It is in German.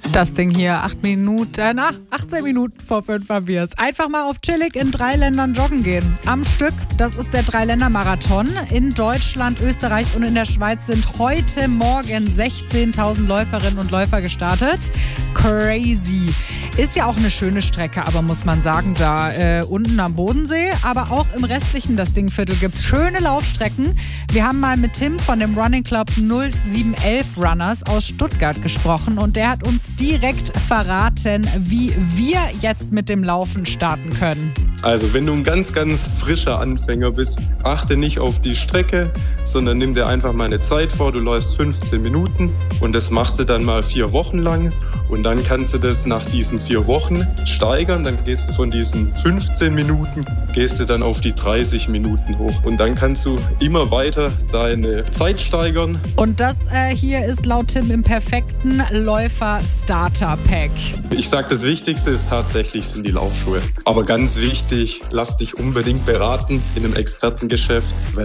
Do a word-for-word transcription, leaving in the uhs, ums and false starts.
Das Ding hier, acht Minuten, na, achtzehn Minuten vor fünf haben wir es. Einfach mal auf chillig in drei Ländern joggen gehen. Am Stück, das ist der Drei-Länder-Marathon. In Deutschland, Österreich und in der Schweiz sind heute Morgen sechzehntausend Läuferinnen und Läufer gestartet. Crazy. Ist ja auch eine schöne Strecke, aber muss man sagen, da äh, unten am Bodensee, aber auch im restlichen das Dingviertel gibt es schöne Laufstrecken. Wir haben mal mit Tim von dem Running Club null sieben elf Runners aus Stuttgart gesprochen und der hat uns direkt verraten, wie wir jetzt mit dem Laufen starten können. Also wenn du ein ganz, ganz frischer Anfänger bist, achte nicht auf die Strecke, sondern nimm dir einfach mal eine Zeit vor. Du läufst fünfzehn Minuten und das machst du dann mal vier Wochen lang. Und dann kannst du das nach diesen vier Wochen steigern. Dann gehst du von diesen fünfzehn Minuten, gehst du dann auf die dreißig Minuten hoch. Und dann kannst du immer weiter deine Zeit steigern. Und das äh, hier ist laut Tim im perfekten Läufer-Starter-Pack. Ich sag, das Wichtigste ist tatsächlich sind die Laufschuhe. Aber ganz wichtig, lass dich unbedingt beraten in einem Expertengeschäft.